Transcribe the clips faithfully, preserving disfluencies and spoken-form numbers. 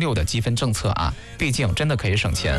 六的积分政策啊，毕竟真的可以省钱。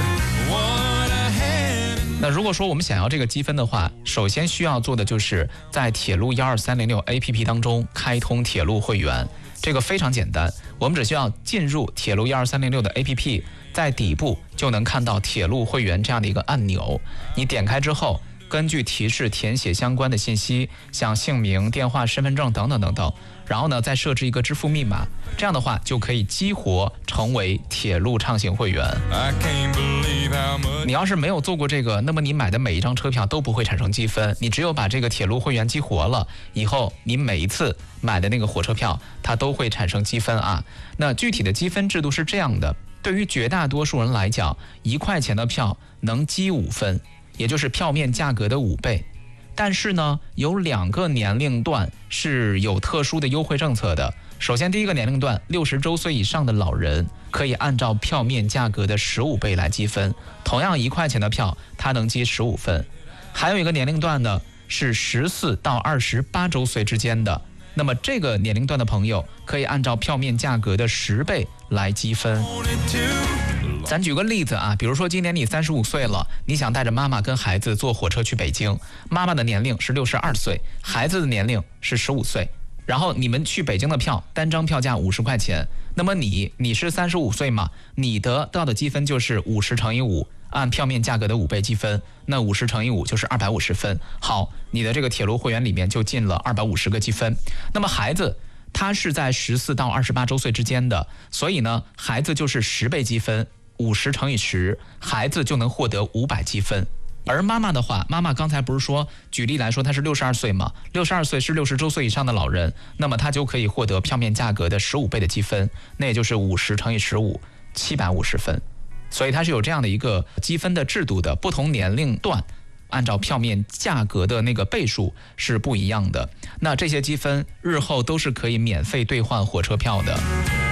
那如果说我们想要这个积分的话，首先需要做的就是在铁路一二三零六 A P P 当中开通铁路会员，这个非常简单，我们只需要进入铁路一二三零六的 A P P， 在底部就能看到铁路会员这样的一个按钮，你点开之后，根据提示填写相关的信息，像姓名、电话、身份证等等等等，然后呢再设置一个支付密码，这样的话就可以激活成为铁路畅行会员。你要是没有做过这个，那么你买的每一张车票都不会产生积分，你只有把这个铁路会员激活了以后，你每一次买的那个火车票它都会产生积分啊。那具体的积分制度是这样的，对于绝大多数人来讲，一块钱的票能积五分，也就是票面价格的五倍。但是呢，有两个年龄段是有特殊的优惠政策的。首先，第一个年龄段，六十周岁以上的老人可以按照票面价格的十五倍来积分，同样一块钱的票，它能积十五分。还有一个年龄段呢，是十四到二十八周岁之间的，那么这个年龄段的朋友可以按照票面价格的十倍来积分。咱举个例子啊，比如说今年你三十五岁了，你想带着妈妈跟孩子坐火车去北京，妈妈的年龄是六十二岁，孩子的年龄是十五岁，然后你们去北京的票单张票价五十块钱，那么你你是三十五岁嘛，你得到的积分就是五十乘以五，按票面价格的五倍积分，那五十乘以五就是二百五十分。好，你的这个铁路会员里面就进了二百五十个积分。那么孩子他是在十四到二十八周岁之间的，所以呢，孩子就是十倍积分，五十乘以十，孩子就能获得五百积分。而妈妈的话，妈妈刚才不是说，举例来说，她是六十二岁嘛，六十二岁是六十周岁以上的老人，那么她就可以获得票面价格的十五倍的积分，那也就是五十乘以十五，七百五十分。所以它是有这样的一个积分的制度的，不同年龄段按照票面价格的那个倍数是不一样的。那这些积分日后都是可以免费兑换火车票的。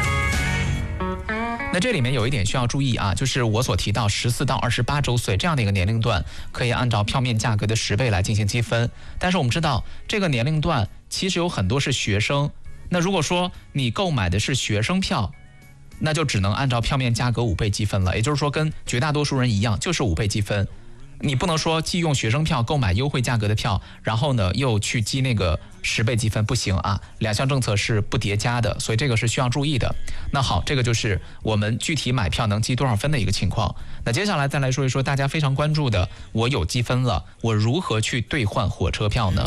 那这里面有一点需要注意啊，就是我所提到十四到二十八周岁这样的一个年龄段，可以按照票面价格的十倍来进行积分。但是我们知道，这个年龄段其实有很多是学生。那如果说你购买的是学生票，那就只能按照票面价格五倍积分了。也就是说，跟绝大多数人一样，就是五倍积分。你不能说既用学生票购买优惠价格的票，然后呢又去积那个十倍积分，不行啊，两项政策是不叠加的，所以这个是需要注意的。那好，这个就是我们具体买票能积多少分的一个情况。那接下来再来说一说大家非常关注的，我有积分了，我如何去兑换火车票呢？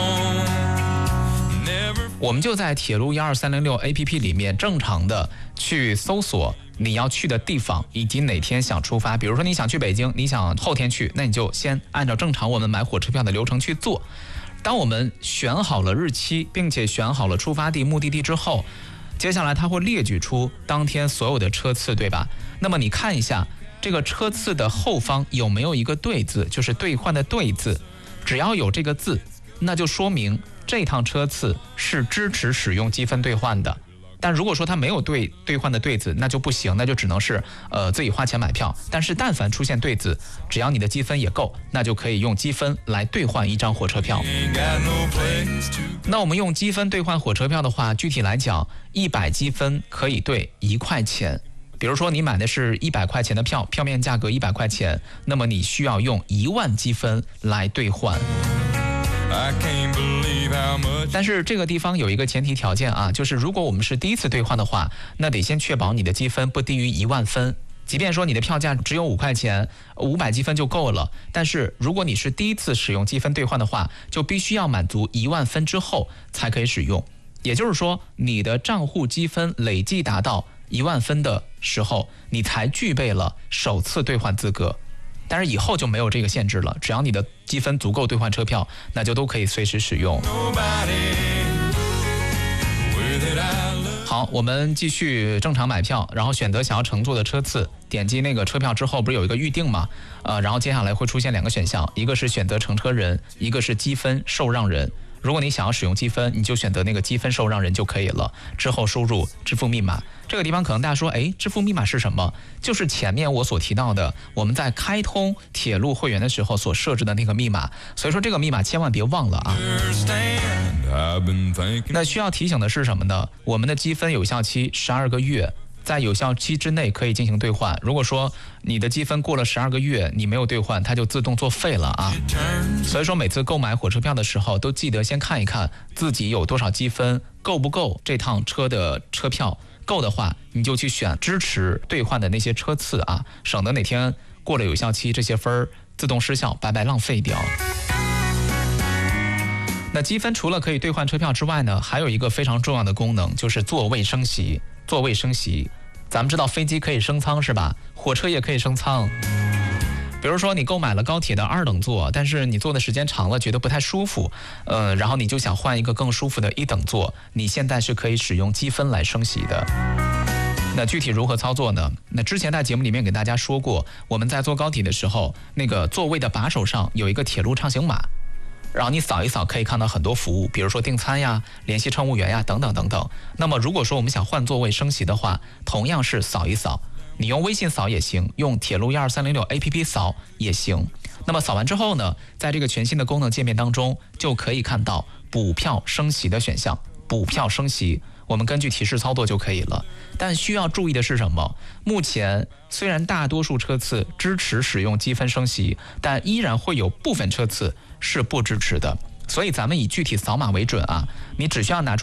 我们就在铁路一二三零六 A P P 里面正常的去搜索你要去的地方以及哪天想出发。比如说你想去北京，你想后天去，那你就先按照正常我们买火车票的流程去做。当我们选好了日期，并且选好了出发地、目的地之后，接下来它会列举出当天所有的车次，对吧？那么你看一下这个车次的后方有没有一个对字，就是兑换的对字。只要有这个字，那就说明这趟车次是支持使用积分兑换的。但如果说它没有对兑换的对字，那就不行，那就只能是呃自己花钱买票。但是但凡出现对字，只要你的积分也够，那就可以用积分来兑换一张火车票。那我们用积分兑换火车票的话，具体来讲，一百积分可以兑一块钱。比如说你买的是一百块钱的票，票面价格一百块钱，那么你需要用一万积分来兑换。但是这个地方有一个前提条件啊，就是如果我们是第一次兑换的话，那得先确保你的积分不低于一万分。即便说你的票价只有五块钱，五百积分就够了，但是如果你是第一次使用积分兑换的话，就必须要满足一万分之后才可以使用。也就是说，你的账户积分累计达到一万分的时候，你才具备了首次兑换资格。但是以后就没有这个限制了，只要你的积分足够兑换车票，那就都可以随时使用。好，我们继续正常买票，然后选择想要乘坐的车次，点击那个车票之后不是有一个预定吗？呃，然后接下来会出现两个选项，一个是选择乘车人，一个是积分受让人。如果你想要使用积分，你就选择那个积分受让人就可以了，之后输入支付密码。这个地方可能大家说，哎，支付密码是什么？就是前面我所提到的，我们在开通铁路会员的时候所设置的那个密码。所以说这个密码千万别忘了啊。那需要提醒的是什么呢？我们的积分有效期十二个月， 在有效期之内可以进行兑换。如果说你的积分过了十二个月你没有兑换，它就自动作废了啊。所以说每次购买火车票的时候都记得先看一看自己有多少积分，够不够这趟车的车票，够的话你就去选支持兑换的那些车次啊，省得哪天过了有效期这些分自动失效，白白浪费掉。那积分除了可以兑换车票之外呢，还有一个非常重要的功能，就是座位升席。座位升席，咱们知道飞机可以升舱是吧？火车也可以升舱。比如说你购买了高铁的二等座，但是你坐的时间长了觉得不太舒服，呃，然后你就想换一个更舒服的一等座，你现在是可以使用积分来升席的。那具体如何操作呢？那之前在节目里面给大家说过，我们在坐高铁的时候，那个座位的把手上有一个铁路畅行码，然后你扫一扫可以看到很多服务，比如说订餐呀、联系乘务员呀等等等等。那么如果说我们想换座位升席的话，同样是扫一扫，你用微信扫也行，用铁路一二三零六 A P P 扫也行。那么扫完之后呢，在这个全新的功能界面当中就可以看到补票升席的选项，补票升席我们根据提示操作就可以了。但需要注意的是什么？目前虽然大多数车次支持使用积分升席，但依然会有部分车次是不支持的，所以咱们以具体扫码为准啊，你只需要拿出